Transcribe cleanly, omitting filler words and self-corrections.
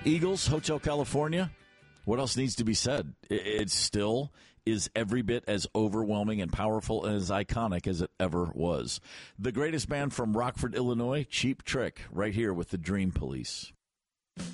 Eagles, Hotel California. What else needs to be said? It still is every bit as overwhelming and powerful and as iconic as it ever was. The greatest band from Rockford, Illinois, Cheap Trick, right here with the Dream Police.